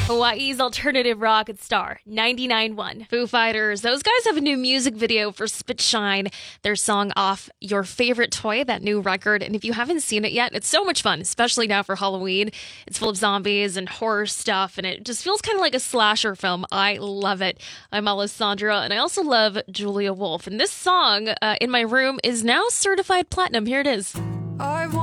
Hawaii's alternative rock at Star 99.1. Foo Fighters, those guys have a new music video for Spit Shine, their song off Your Favorite Toy, that new record. And if you haven't seen it yet, it's so much fun, especially now for Halloween. It's full of zombies and horror stuff, and it just feels kind of like a slasher film. I love it. I'm Alessandra, and I also love Julia Wolf. And this song, In My Room, is now certified platinum. Here it is.